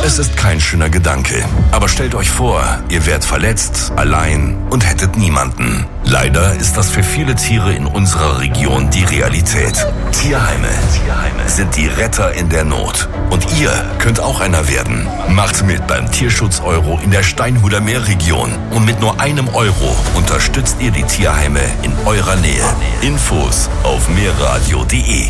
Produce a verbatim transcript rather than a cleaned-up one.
Es ist kein schöner Gedanke. Aber stellt euch vor, ihr wärt verletzt, allein und hättet niemanden. Leider ist das für viele Tiere in unserer Region die Realität. Tierheime, Tierheime sind die Retter in der Not. Und ihr könnt auch einer werden. Macht mit beim Tierschutz Euro in der Steinhuder Meerregion. Und mit nur einem Euro unterstützt ihr die Tierheime in eurer Nähe. Infos auf meerradio punkt de.